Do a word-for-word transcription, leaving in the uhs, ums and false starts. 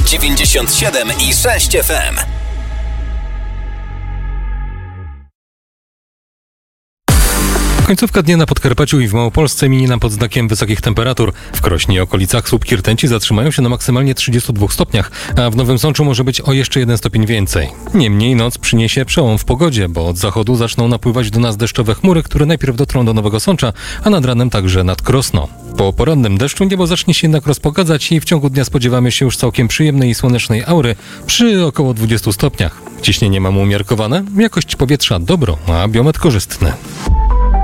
dziewięćdziesiąt siedem i sześć F M. Końcówka dnia na Podkarpaciu i w Małopolsce minie nam pod znakiem wysokich temperatur. W Krośnie i okolicach słupki rtęci zatrzymają się na maksymalnie trzydziestu dwóch stopniach, a w Nowym Sączu może być o jeszcze jeden stopień więcej. Niemniej noc przyniesie przełom w pogodzie, bo od zachodu zaczną napływać do nas deszczowe chmury, które najpierw dotrą do Nowego Sącza, a nad ranem także nad Krosno. Po porannym deszczu niebo zacznie się jednak rozpogadzać i w ciągu dnia spodziewamy się już całkiem przyjemnej i słonecznej aury przy około dwudziestu stopniach. Ciśnienie mamy umiarkowane, jakość powietrza dobrą, a biometr korzystny.